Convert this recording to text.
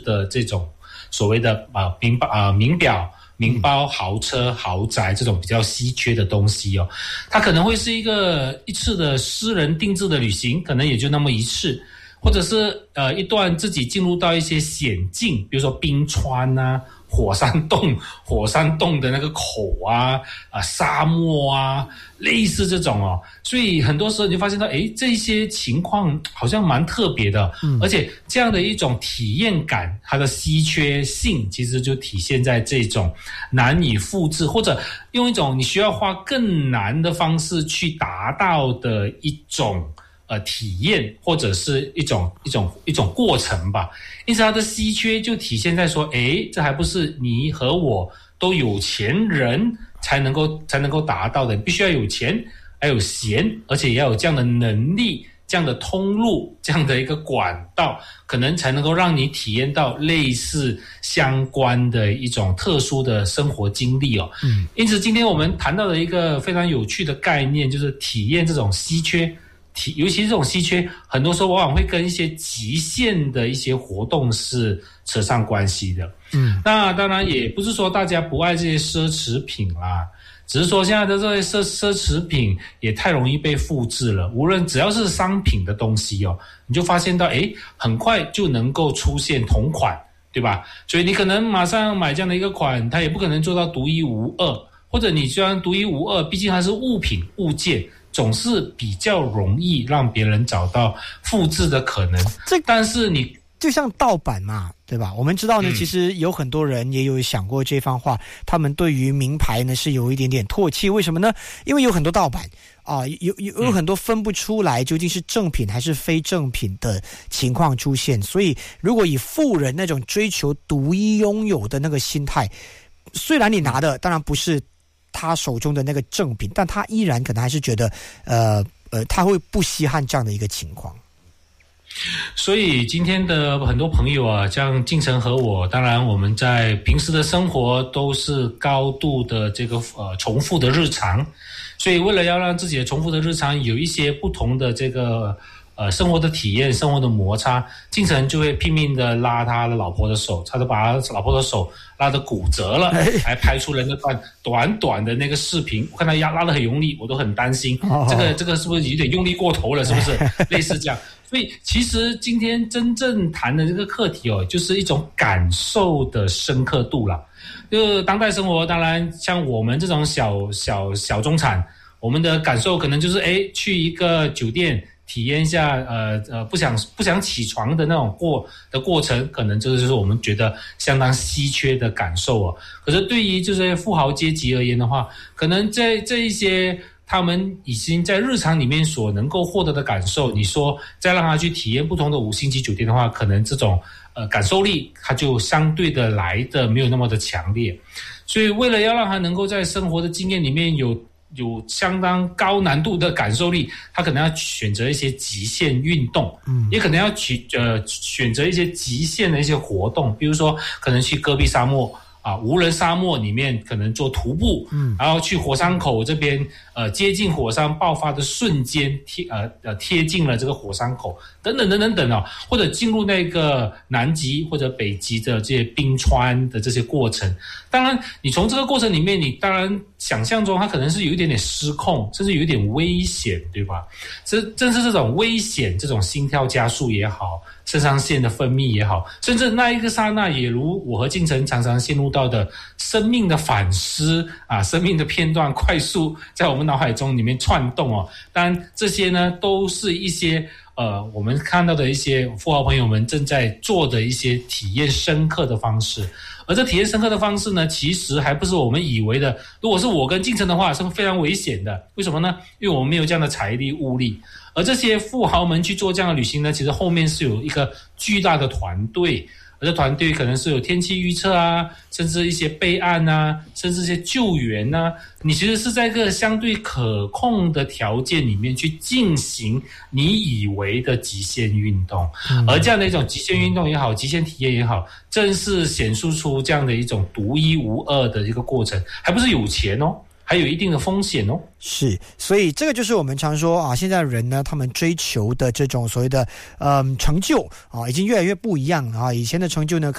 的这种所谓的名表、名包、豪车、豪宅这种比较稀缺的东西哦，它可能会是一次的私人定制的旅行，可能也就那么一次，或者是一段自己进入到一些险境，比如说冰川啊、火山洞的那个口啊、沙漠啊，类似这种哦。所以很多时候你就发现到，这些情况好像蛮特别的，而且这样的一种体验感，它的稀缺性其实就体现在这种难以复制，或者用一种你需要花更难的方式去达到的一种体验，或者是一种过程吧。因此它的稀缺就体现在说，这还不是你和我都有钱人才能够达到的，你必须要有钱，还有闲，而且也要有这样的能力、这样的通路、这样的一个管道，可能才能够让你体验到类似相关的一种特殊的生活经历哦。因此今天我们谈到的一个非常有趣的概念，就是体验这种稀缺。尤其是这种稀缺，很多时候往往会跟一些极限的一些活动是扯上关系的。那当然也不是说大家不爱这些奢侈品啦，只是说现在的这些奢侈品也太容易被复制了。无论只要是商品的东西哦，你就发现到很快就能够出现同款，对吧？所以你可能马上买这样的一个款，它也不可能做到独一无二，或者你虽然独一无二，毕竟它是物件。总是比较容易让别人找到复制的可能，但是你就像盗版嘛，对吧？我们知道呢，其实有很多人也有想过这番话，他们对于名牌呢是有一点点唾弃，为什么呢？因为有很多盗版啊，有很多分不出来究竟是正品还是非正品的情况出现，所以如果以富人那种追求独一拥有的那个心态，虽然你拿的当然不是他手中的那个正品，但他依然可能还是觉得他会不稀罕这样的一个情况。 所以今天的很多朋友啊，像敬诚和我，当然我们在平时的生活都是高度的这个重复的日常，所以为了要让自己的重复的日常有一些不同的这个生活的体验、生活的摩擦，敬诚就会拼命的拉他的老婆的手，他就把他老婆的手拉得骨折了，还拍出了那段短短的那个视频。我看他拉得很用力，我都很担心，这个是不是有点用力过头了？是不是类似这样？所以其实今天真正谈的这个课题哦，就是一种感受的深刻度啦。就当代生活，当然像我们这种小中产，我们的感受可能就是去一个酒店体验一下不想起床的那种过程，可能这就是我们觉得相当稀缺的感受哦。可是对于这些富豪阶级而言的话，可能这一些他们已经在日常里面所能够获得的感受，你说再让他去体验不同的5星级酒店的话，可能这种感受力它就相对的来的没有那么的强烈。所以为了要让他能够在生活的经验里面有相当高难度的感受力，他可能要选择一些极限运动，也可能要选择一些极限的一些活动，比如说可能去戈壁沙漠无人沙漠里面可能做徒步，然后去火山口这边接近火山爆发的瞬间贴近了这个火山口等等哦，或者进入那个南极或者北极的这些冰川的这些过程。当然你从这个过程里面，你当然想象中它可能是有一点点失控，甚至有一点危险，对吧？正是这种危险，这种心跳加速也好，肾上腺的分泌也好，甚至那一个刹那，也如我和敬诚常常陷入到的生命的反思生命的片段快速在我们脑海中里面窜动哦。当然这些呢都是一些我们看到的一些富豪朋友们正在做的一些体验深刻的方式。而这体验深刻的方式呢，其实还不是我们以为的，如果是我跟敬诚的话是非常危险的。为什么呢？因为我们没有这样的财力物力。而这些富豪们去做这样的旅行呢，其实后面是有一个巨大的团队，而这团队可能是有天气预测甚至一些备案甚至一些救援你其实是在一个相对可控的条件里面去进行你以为的极限运动，而这样的一种极限运动也好，极限体验也好，正是显示出这样的一种独一无二的一个过程，还不是有钱哦，还有一定的风险哦。 是，所以这个就是我们常说现在人呢，他们追求的这种所谓的成就已经越来越不一样以前的成就呢